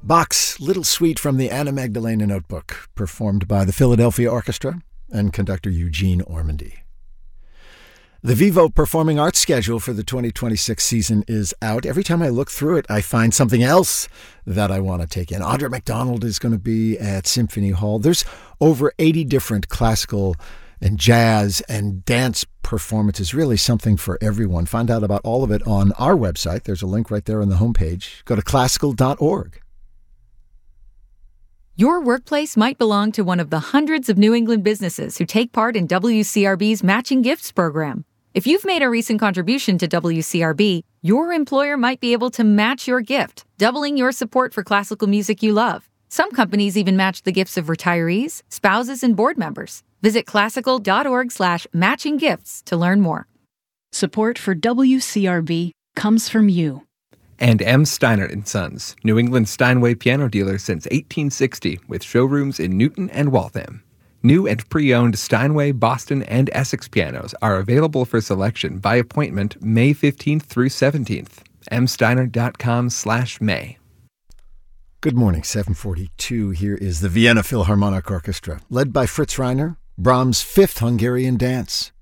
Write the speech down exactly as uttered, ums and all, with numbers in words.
Bach's Little Suite from the Anna Magdalena Notebook, performed by the Philadelphia Orchestra and conductor Eugene Ormandy. The Vivo Performing Arts schedule for the twenty twenty-six season is out. Every time I look through it, I find something else that I want to take in. Audra McDonald is going to be at Symphony Hall. There's over eighty different classical and jazz and dance performances, really something for everyone. Find out about all of it on our website. There's a link right there on the homepage. Go to classical dot org. Your workplace might belong to one of the hundreds of New England businesses who take part in W C R B's Matching Gifts program. If you've made a recent contribution to W C R B, your employer might be able to match your gift, doubling your support for classical music you love. Some companies even match the gifts of retirees, spouses, and board members. Visit classical dot org slash matching gifts to learn more. Support for W C R B comes from you. And M. Steiner and Sons, New England Steinway piano dealer since eighteen sixty, with showrooms in Newton and Waltham. New and pre-owned Steinway, Boston, and Essex pianos are available for selection by appointment May fifteenth through seventeenth. m steiner dot com slash may. Good morning, seven forty-two. Here is the Vienna Philharmonic Orchestra, led by Fritz Reiner, Brahms' Fifth Hungarian Dance.